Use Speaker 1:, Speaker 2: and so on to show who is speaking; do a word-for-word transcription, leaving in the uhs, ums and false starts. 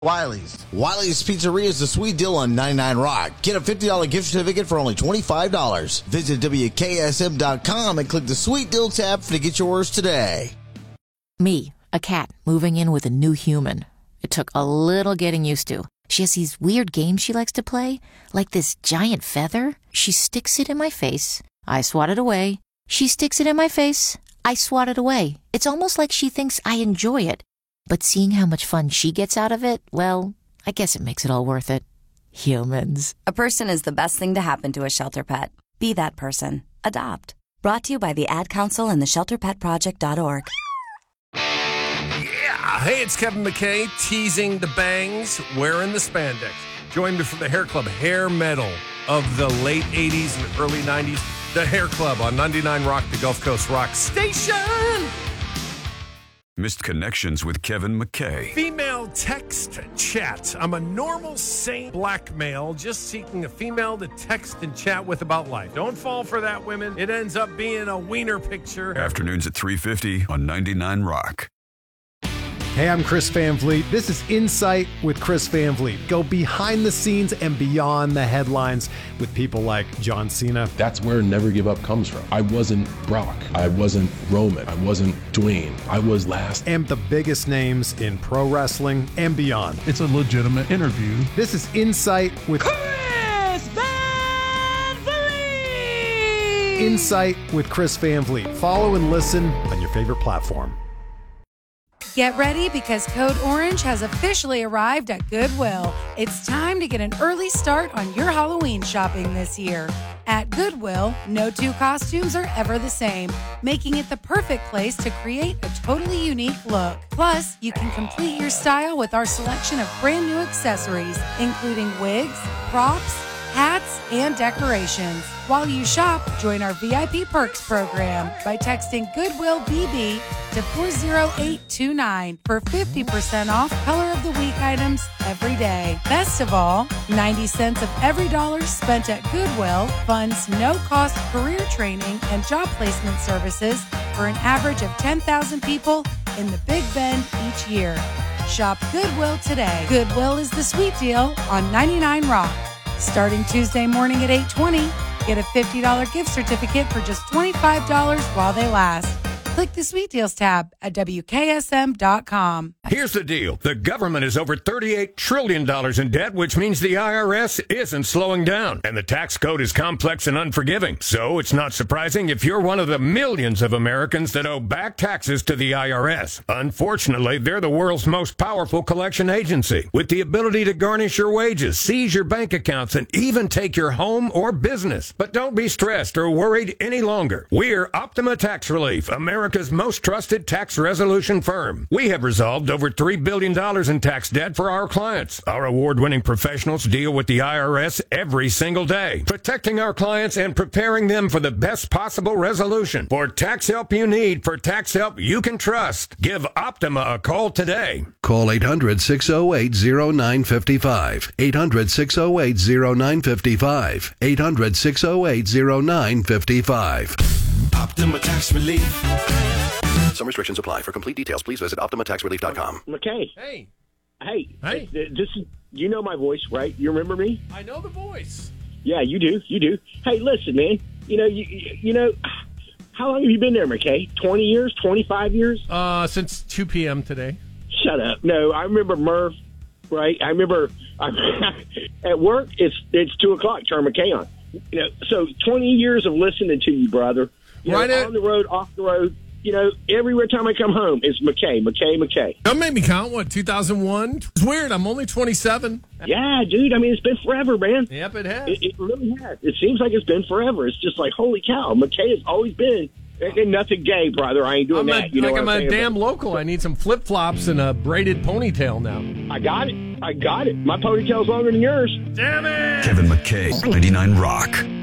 Speaker 1: Wiley's. Wiley's Pizzeria is the sweet deal on ninety-nine Rock. Get a fifty dollars gift certificate for only twenty-five dollars. Visit W K S M dot com and click the sweet deal tab to get yours today.
Speaker 2: Me, a cat, moving in with a new human. It took a little getting used to. She has these weird games she likes to play, like this giant feather. She sticks it in my face. I swat it away. She sticks it in my face. I swat it away. It's almost like she thinks I enjoy it. But seeing how much fun she gets out of it, well, I guess it makes it all worth it. Humans.
Speaker 3: A person is the best thing to happen to a shelter pet. Be that person. Adopt. Brought to you by the Ad Council and the shelter pet project dot org.
Speaker 4: Yeah! Hey, it's Kevin McKay, teasing the bangs, wearing the spandex. Join me for the Hair Club Hair Metal of the late eighties and early nineties. The Hair Club on ninety-nine Rock, the Gulf Coast Rock Station.
Speaker 5: Missed Connections with Kevin McKay.
Speaker 4: Female text chat. I'm a normal, sane black male just seeking a female to text and chat with about life. Don't fall for that, women. It ends up being a wiener picture.
Speaker 5: Afternoons at three fifty on ninety-nine Rock.
Speaker 6: Hey, I'm Chris Van Vliet. This is Insight with Chris Van Vliet. Go behind the scenes and beyond the headlines with people like John Cena.
Speaker 7: That's where Never Give Up comes from. I wasn't Brock. I wasn't Roman. I wasn't Dwayne. I was last.
Speaker 6: And the biggest names in pro wrestling and beyond.
Speaker 8: It's a legitimate interview.
Speaker 6: This is Insight with
Speaker 9: Chris Van Vliet.
Speaker 6: Insight with Chris Van Vliet. Follow and listen on your favorite platform.
Speaker 10: Get ready because Code Orange has officially arrived at Goodwill. It's time to get an early start on your Halloween shopping this year. At Goodwill, no two costumes are ever the same, making it the perfect place to create a totally unique look. Plus, you can complete your style with our selection of brand new accessories, including wigs, props, hats, and decorations. While you shop, join our V I P Perks program by texting Goodwill B B to four zero eight two nine for fifty percent off Color of the Week items every day. Best of all, ninety cents of every dollar spent at Goodwill funds no-cost career training and job placement services for an average of ten thousand people in the Big Bend each year. Shop Goodwill today. Goodwill is the sweet deal on ninety-nine Rock. Starting Tuesday morning at eight twenty, get a fifty dollars gift certificate for just twenty-five dollars while they last. Click the Sweet Deals tab at W K S M dot com.
Speaker 4: Here's the deal. The government is over thirty-eight trillion dollars in debt, which means the I R S isn't slowing down. And the tax code is complex and unforgiving. So it's not surprising if you're one of the millions of Americans that owe back taxes to the I R S. Unfortunately, they're the world's most powerful collection agency, with the ability to garnish your wages, seize your bank accounts, and even take your home or business. But don't be stressed or worried any longer. We're Optima Tax Relief, America's most trusted tax resolution firm. We have resolved over three billion dollars in tax debt for our clients. Our award-winning professionals deal with the I R S every single day, protecting our clients and preparing them for the best possible resolution. For tax help you need, for tax help you can trust, give Optima a call today.
Speaker 11: Call eight hundred, six oh eight, oh nine five five. eight hundred, six oh eight, oh nine five five. eight hundred, six oh eight, oh nine five five.
Speaker 12: Optima Tax Relief.
Speaker 11: Some restrictions apply. For complete details, please visit optima tax relief dot com.
Speaker 13: McKay.
Speaker 4: Hey.
Speaker 13: Hey.
Speaker 4: Hey.
Speaker 13: This is, you know my voice, right? You remember me?
Speaker 4: I know the voice.
Speaker 13: Yeah, you do. You do. Hey, listen, man. You know, you, you know, how long have you been there, McKay? twenty years? twenty-five years?
Speaker 4: Uh, since two p.m. today.
Speaker 13: Shut up. No, I remember Murph, right? I remember I, at work, it's it's two o'clock, turn McKay on. You know, so twenty years of listening to you, brother. You
Speaker 4: right
Speaker 13: know,
Speaker 4: at-
Speaker 13: on the road, off the road. You know, everywhere time I come home, it's McKay, McKay, McKay.
Speaker 4: Don't make me count, what, two thousand one? It's weird. I'm only twenty-seven.
Speaker 13: Yeah, dude. I mean, it's been forever, man.
Speaker 4: Yep, it has.
Speaker 13: It, it really has. It seems like it's been forever. It's just like, holy cow, McKay has always been. And nothing gay, brother. I ain't doing
Speaker 4: I'm
Speaker 13: that.
Speaker 4: A,
Speaker 13: you know
Speaker 4: like
Speaker 13: what
Speaker 4: I'm
Speaker 13: I'm
Speaker 4: a damn local. I need some flip-flops and a braided ponytail now.
Speaker 13: I got it. I got it. My ponytail's longer than yours.
Speaker 4: Damn it!
Speaker 5: Kevin McKay, ninety-nine Rock.